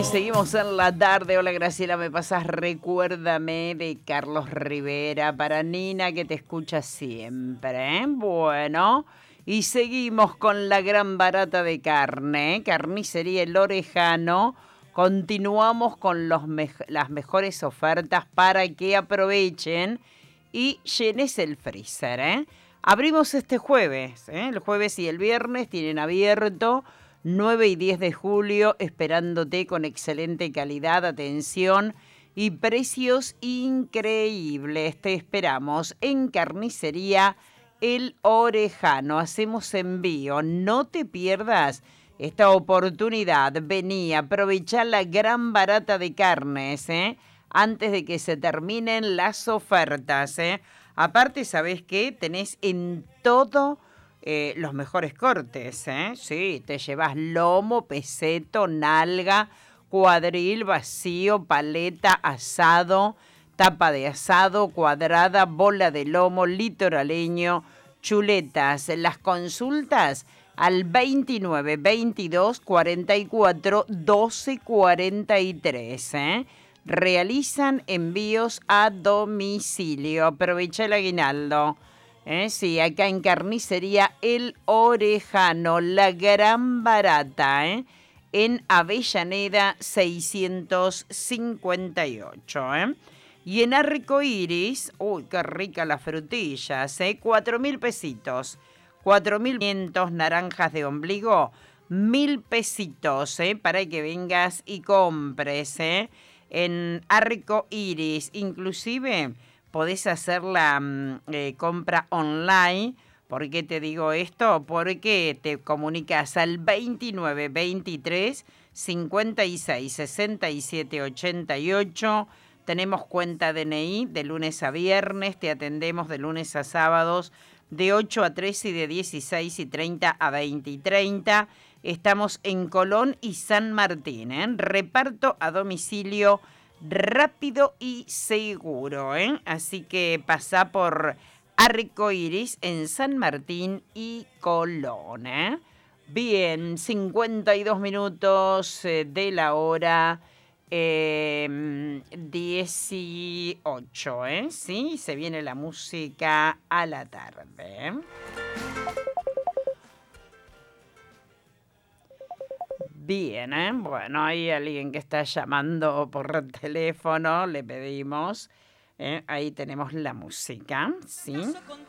seguimos en la tarde. Hola Graciela, ¿me pasas? Recuérdame de Carlos Rivera para Nina que te escucha siempre. Bueno, y seguimos con la gran barata de carne, Carnicería El Orejano. Continuamos con las mejores ofertas para que aprovechen y llenes el freezer. Abrimos este jueves, el jueves y el viernes tienen abierto 9 y 10 de julio, esperándote con excelente calidad, atención y precios increíbles. Te esperamos en Carnicería El Orejano. Hacemos envío. No te pierdas esta oportunidad. Vení, aprovechá la gran barata de carnes, antes de que se terminen las ofertas. Aparte, ¿sabés qué? Tenés en todo los mejores cortes, Sí, te llevas lomo, peseto, nalga, cuadril, vacío, paleta, asado, tapa de asado, cuadrada, bola de lomo, litoraleño, chuletas. Las consultas al 29 22 44 12 43, Realizan envíos a domicilio. Aprovecha el aguinaldo. Sí, acá en Carnicería El Orejano, la gran barata, en Avellaneda 658, Y en Arcoiris, uy, qué rica las frutillas, 4.000 pesitos, 4.500 naranjas de ombligo, 1.000 pesitos, para que vengas y compres, en Arcoiris, inclusive podés hacer la compra online. ¿Por qué te digo esto? Porque te comunicas al 29 23 56 67 88. Tenemos cuenta DNI de lunes a viernes. Te atendemos de lunes a sábados de 8 a 13 y de 16 y 30 a 20 y 30. Estamos en Colón y San Martín. Reparto a domicilio rápido y seguro, Así que pasa por Arcoiris en San Martín y Colón, Bien, 52 minutos de la hora 18, Sí, se viene la música a la tarde. Bien, bueno, hay alguien que está llamando por teléfono, le pedimos. Ahí tenemos la música, ¿sí?